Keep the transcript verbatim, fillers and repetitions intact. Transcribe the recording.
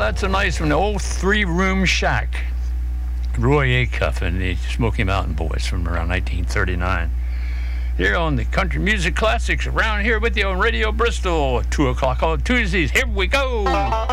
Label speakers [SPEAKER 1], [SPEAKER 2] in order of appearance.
[SPEAKER 1] that's a nice one. The old three-room shack. Roy Acuff and the Smoky Mountain Boys from around nineteen thirty-nine. Here on the Country Music Classics, around here with you on Radio Bristol, two o'clock on Tuesdays. Here we go.